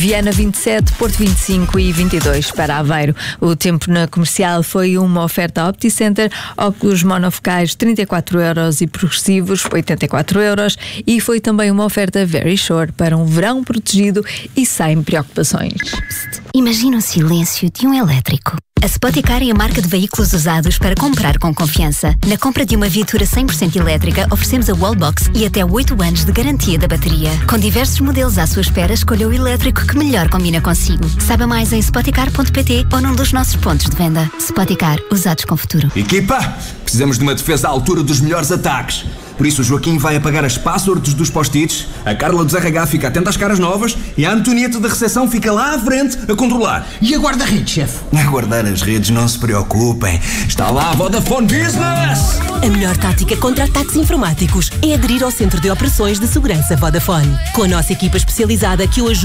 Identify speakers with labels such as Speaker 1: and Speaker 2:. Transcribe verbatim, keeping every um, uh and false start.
Speaker 1: Viana vinte e sete, Porto vinte e cinco e vinte e dois para Aveiro. O tempo na comercial foi uma oferta OptiCenter, óculos monofocais trinta e quatro euros e progressivos oitenta e quatro euros, e foi também uma oferta Very Sure para um verão protegido e sem preocupações.
Speaker 2: Psst, imagina o silêncio de um elétrico. A Spoticar é a marca de veículos usados para comprar com confiança. Na compra de uma viatura cem por cento elétrica, oferecemos a Wallbox e até oito anos de garantia da bateria. Com diversos modelos à sua espera, escolha o elétrico que melhor combina consigo. Saiba mais em spoticar ponto pt ou num dos nossos pontos de venda. Spoticar, usados com futuro.
Speaker 3: Equipa, precisamos de uma defesa à altura dos melhores ataques. Por isso o Joaquim vai apagar as passwords dos post-its, a Carla dos R H fica atenta às caras novas e a Antonieta da recepção fica lá à frente a controlar.
Speaker 4: E a guarda-redes, chefe?
Speaker 3: A guardar as redes, não se preocupem. Está lá a Vodafone Business!
Speaker 5: A melhor tática contra ataques informáticos é aderir ao Centro de Operações de Segurança Vodafone. Com a nossa equipa especializada que o ajuda